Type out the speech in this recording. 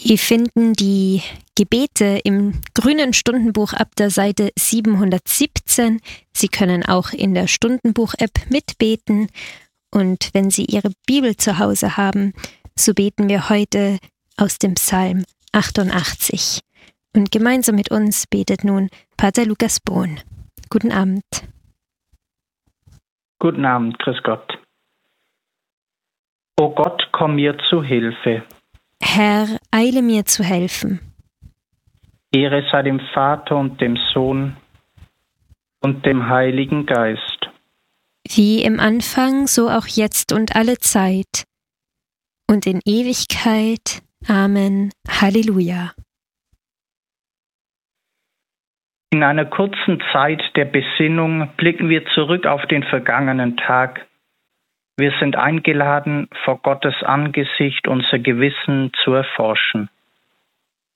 Sie finden die Gebete im Grünen Stundenbuch ab der Seite 717. Sie können auch in der Stundenbuch-App mitbeten. Und wenn Sie Ihre Bibel zu Hause haben, so beten wir heute aus dem Psalm 88. Und gemeinsam mit uns betet nun Pater Lukas Bohn. Guten Abend. Guten Abend, grüß Gott. O Gott, komm mir zu Hilfe. Herr, eile mir zu helfen. Ehre sei dem Vater und dem Sohn und dem Heiligen Geist. Wie im Anfang, so auch jetzt und alle Zeit und in Ewigkeit. Amen. Halleluja. In einer kurzen Zeit der Besinnung blicken wir zurück auf den vergangenen Tag. Wir sind eingeladen, vor Gottes Angesicht unser Gewissen zu erforschen.